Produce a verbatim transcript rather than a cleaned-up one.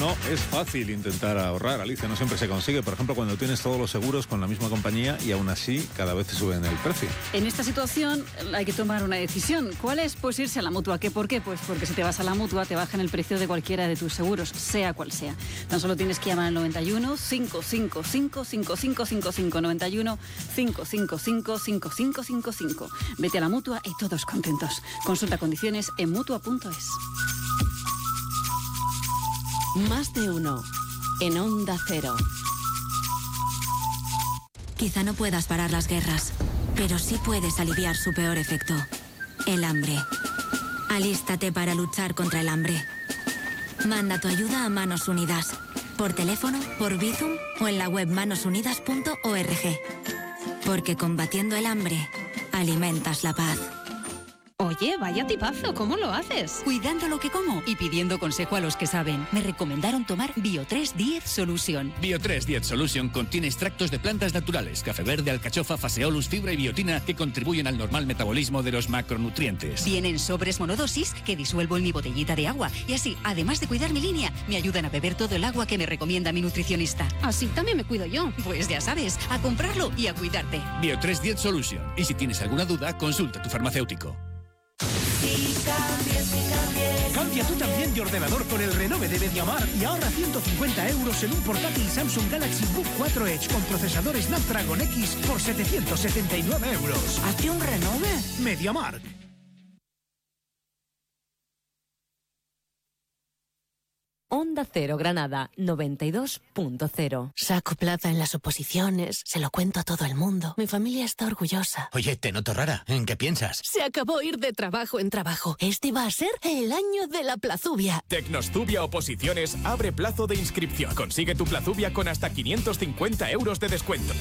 No es fácil intentar ahorrar, Alicia, no siempre se consigue. Por ejemplo, cuando tienes todos los seguros con la misma compañía y aún así cada vez te suben el precio. En esta situación hay que tomar una decisión. ¿Cuál es? Pues irse a la Mutua. ¿Qué por qué? Pues porque si te vas a la Mutua te bajan el precio de cualquiera de tus seguros, sea cual sea. Tan solo tienes que llamar al noventa y uno, cinco cinco cinco, cinco cinco cinco cinco, noventa y uno, cinco cinco cinco, cinco cinco cinco cinco. Vete a la Mutua y todos contentos. Consulta condiciones en mutua punto es. Más de uno en Onda Cero. Quizá no puedas parar las guerras, pero sí puedes aliviar su peor efecto, el hambre. Alístate para luchar contra el hambre. Manda tu ayuda a Manos Unidas, por teléfono, por Bizum o en la web manos unidas punto org. Porque combatiendo el hambre, alimentas la paz. Oye, vaya tipazo, ¿cómo lo haces? Cuidando lo que como y pidiendo consejo a los que saben. Me recomendaron tomar Bio tres diez Solution. Bio tres diez Solution contiene extractos de plantas naturales, café verde, alcachofa, faseolus, fibra y biotina que contribuyen al normal metabolismo de los macronutrientes. Vienen sobres monodosis que disuelvo en mi botellita de agua y así, además de cuidar mi línea, me ayudan a beber todo el agua que me recomienda mi nutricionista. Así también me cuido yo. Pues ya sabes, a comprarlo y a cuidarte. Bio tres diez Solution. Y si tienes alguna duda, consulta a tu farmacéutico. Sí, cambia, sí, cambia. Cambia tú también de ordenador con el Renove de MediaMarkt y ahorra ciento cincuenta euros en un portátil Samsung Galaxy Book cuatro Edge con procesador Snapdragon X por setecientos setenta y nueve euros. Hazte un Renove. MediaMarkt. Onda Cero Granada, noventa y dos punto cero. Saco plaza en las oposiciones, se lo cuento a todo el mundo. Mi familia está orgullosa. Oye, te noto rara. ¿En qué piensas? Se acabó ir de trabajo en trabajo. Este va a ser el año de la plazubia. Tecnostubia Oposiciones abre plazo de inscripción. Consigue tu plazubia con hasta quinientos cincuenta euros de descuento.